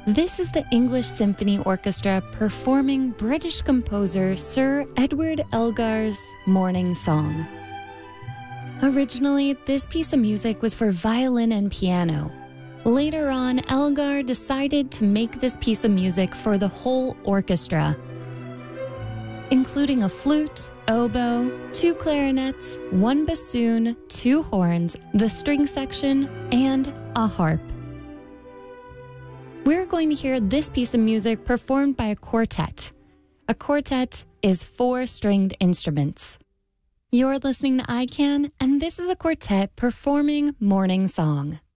This is the English Symphony Orchestra performing British composer Sir Edward Elgar's Morning Song. Originally, this piece of music was for violin and piano. Later on, Elgar decided to make this piece of music for the whole orchestra, including a flute, oboe, 2 clarinets, 1 bassoon, 2 horns, the string section, and a harp. We're going to hear this piece of music performed by a quartet. A quartet is 4 stringed instruments. You're listening to ICANN, and this is a quartet performing Morning Song.